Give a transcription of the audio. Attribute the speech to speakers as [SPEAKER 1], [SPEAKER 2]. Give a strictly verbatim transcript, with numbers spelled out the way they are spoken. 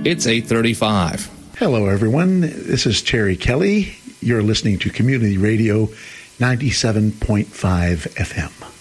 [SPEAKER 1] It's eight thirty-five.
[SPEAKER 2] Hello, everyone. This is Terry Kelly. You're listening to Community Radio ninety-seven point five F M.